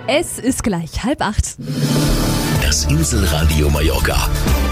Es ist gleich 7:30. Das Inselradio Mallorca.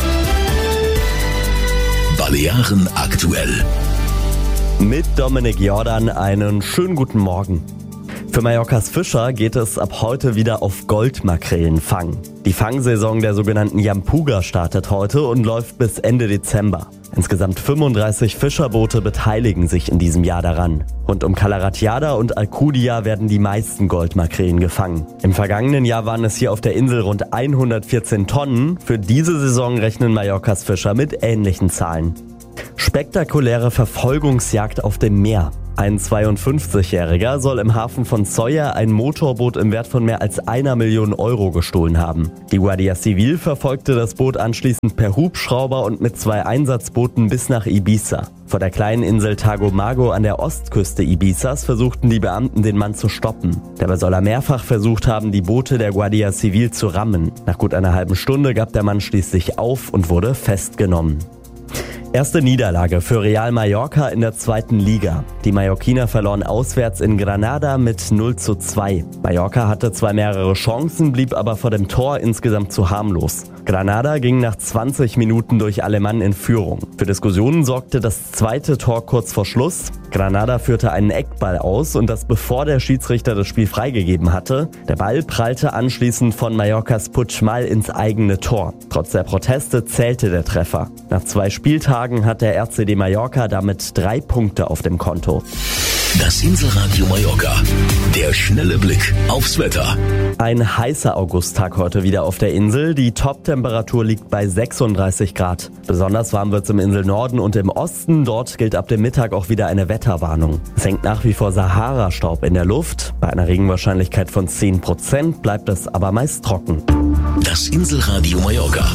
Balearen aktuell. Mit Dominik Jordan einen schönen guten Morgen. Für Mallorcas Fischer geht es ab heute wieder auf Goldmakrelenfang. Die Fangsaison der sogenannten Yampuga startet heute und läuft bis Ende Dezember. Insgesamt 35 Fischerboote beteiligen sich in diesem Jahr daran. Rund um Calaratiada und Alcudia werden die meisten Goldmakrelen gefangen. Im vergangenen Jahr waren es hier auf der Insel rund 114 Tonnen. Für diese Saison rechnen Mallorcas Fischer mit ähnlichen Zahlen. Spektakuläre Verfolgungsjagd auf dem Meer. Ein 52-Jähriger soll im Hafen von Sóller ein Motorboot im Wert von mehr als 1 Million Euro gestohlen haben. Die Guardia Civil verfolgte das Boot anschließend per Hubschrauber und mit 2 Einsatzbooten bis nach Ibiza. Vor der kleinen Insel Tagomago an der Ostküste Ibizas versuchten die Beamten, den Mann zu stoppen. Dabei soll er mehrfach versucht haben, die Boote der Guardia Civil zu rammen. Nach gut einer halben Stunde gab der Mann schließlich auf und wurde festgenommen. Erste Niederlage für Real Mallorca in der 2. Liga. Die Mallorquiner verloren auswärts in Granada mit 0:2. Mallorca hatte zwar mehrere Chancen, blieb aber vor dem Tor insgesamt zu harmlos. Granada ging nach 20 Minuten durch Alemann in Führung. Für Diskussionen sorgte das zweite Tor kurz vor Schluss. Granada führte einen Eckball aus und das bevor der Schiedsrichter das Spiel freigegeben hatte. Der Ball prallte anschließend von Mallorcas Puigmal ins eigene Tor. Trotz der Proteste zählte der Treffer. Nach 2 Spieltagen hat der RCD Mallorca damit 3 Punkte auf dem Konto. Das Inselradio Mallorca. Der schnelle Blick aufs Wetter. Ein heißer Augusttag heute wieder auf der Insel. Die Top-Temperatur liegt bei 36 Grad. Besonders warm wird es im Inselnorden und im Osten. Dort gilt ab dem Mittag auch wieder eine Wetterwarnung. Es hängt nach wie vor Sahara-Staub in der Luft. Bei einer Regenwahrscheinlichkeit von 10% bleibt es aber meist trocken. Das Inselradio Mallorca.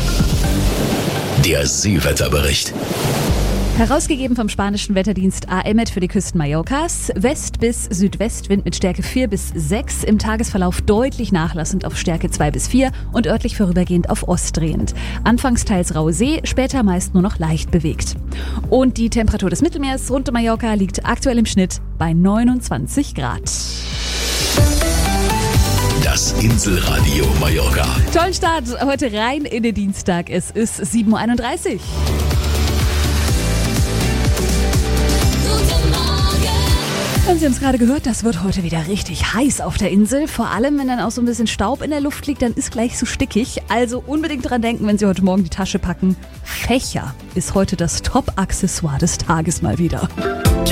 Der Seewetterbericht. Herausgegeben vom spanischen Wetterdienst AEMET für die Küsten Mallorcas. West- bis Südwestwind mit Stärke 4 bis 6. Im Tagesverlauf deutlich nachlassend auf Stärke 2 bis 4 und örtlich vorübergehend auf Ost drehend. Anfangs teils raue See, später meist nur noch leicht bewegt. Und die Temperatur des Mittelmeers rund um Mallorca liegt aktuell im Schnitt bei 29 Grad. Das Inselradio Mallorca. Tollen Start heute rein in den Dienstag. Es ist 7:31 Uhr. Und Sie haben es gerade gehört, das wird heute wieder richtig heiß auf der Insel. Vor allem, wenn dann auch so ein bisschen Staub in der Luft liegt, dann ist gleich so stickig. Also unbedingt dran denken, wenn Sie heute Morgen die Tasche packen. Fächer ist heute das Top-Accessoire des Tages mal wieder.